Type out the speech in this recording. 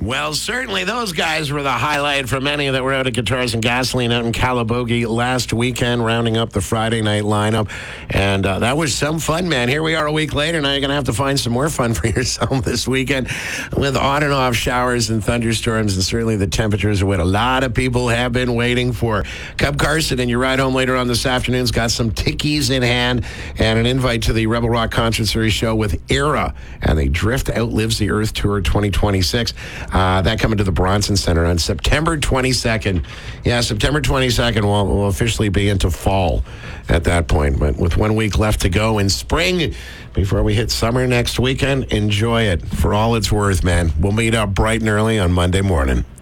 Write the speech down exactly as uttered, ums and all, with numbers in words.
Well, certainly those guys were the highlight for many that were out at Guitars and Gasoline out in Calabogie last weekend, rounding up the Friday night lineup. And uh, that was some fun, man. Here we are a week later. Now you're going to have to find some more fun for yourself this weekend with on and off showers and thunderstorms, and certainly the temperatures are what a lot of people have been waiting for. Cub Carson and your ride home later on this afternoon's got some tickies in hand and an invite to the Rebel Rock Concert Series show with Era and the Drift Outlives the Earth Tour twenty twenty-six. Uh, that coming to the Bronson Center on September twenty-second. Yeah, September twenty-second will will officially be into fall at that point. But with one week left to go in spring before we hit summer next weekend, enjoy it for all it's worth, man. We'll meet up bright and early on Monday morning.